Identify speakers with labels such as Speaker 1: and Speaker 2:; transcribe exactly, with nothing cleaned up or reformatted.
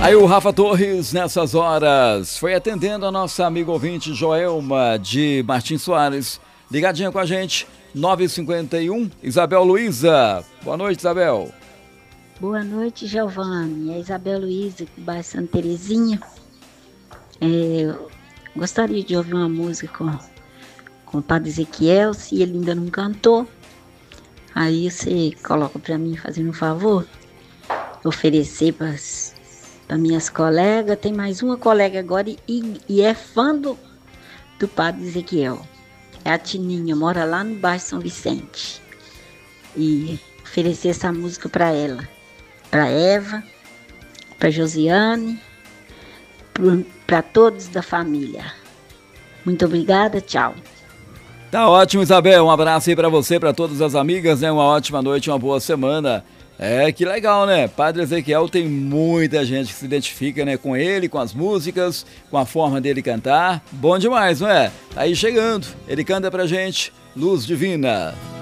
Speaker 1: Aí o Rafa Torres, nessas horas, foi atendendo a nossa amiga ouvinte Joelma de Martins Soares, ligadinha com a gente, nove e cinquenta e um, Isabel Luiza. Boa noite, Isabel.
Speaker 2: Boa noite, Giovanni. É Isabel Luiza, do bairro Santa Terezinha. É, gostaria de ouvir uma música com, com o Padre Ezequiel, se ele ainda não cantou. Aí você coloca para mim, fazendo um favor, oferecer para para minhas colegas. Tem mais uma colega agora e, e é fã do, do Padre Ezequiel. É a Tininha, mora lá no bairro São Vicente. E oferecer essa música para ela, para Eva, para Josiane, para todos da família. Muito obrigada, tchau.
Speaker 1: Tá ótimo, Isabel. Um abraço aí para você, para todas as amigas, né? Uma ótima noite, uma boa semana. É, que legal, né? Padre Ezequiel, tem muita gente que se identifica, né, com ele, com as músicas, com a forma dele cantar. Bom demais, não é? Tá aí chegando, ele canta pra gente Luz Divina.